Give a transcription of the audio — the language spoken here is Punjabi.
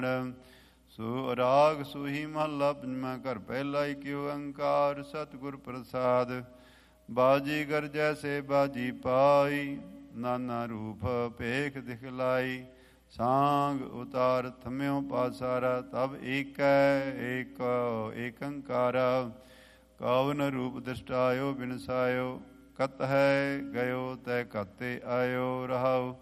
ਸੋ ਰਾਗ ਸੋਹੀ ਮਹੱਲਾ ਪੰਜਵਾਂ। ਘਰ ਪਹਿਲਾ ਏਕ ਓੰਕਾਰ ਸਤਿਗੁਰ ਪ੍ਰਸਾਦ। ਬਾਜੀ ਗਰਜੈ ਸੇ ਬਾਜੀ ਪਾਈ, ਨਾਨਾ ਰੂਪ ਭੇਖ ਦਿਖਲਾਈ। ਸਾਂਗ ਉਤਾਰ ਥੰਮਿਓ ਪਾਸਾਰਾ, ਤਬ ਏਕੈ ਏਕ ਏਕੰਕਾਰਾ। ਕਾਵਨ ਰੂਪ ਦ੍ਰਿਸ਼ਟਾਇਓ ਬਿਨਸਾਇਓ, ਕਤ ਹੈ ਗਇਓ ਤੈ ਘਾਤੇ ਆਇਓ ਰਹਾਉ।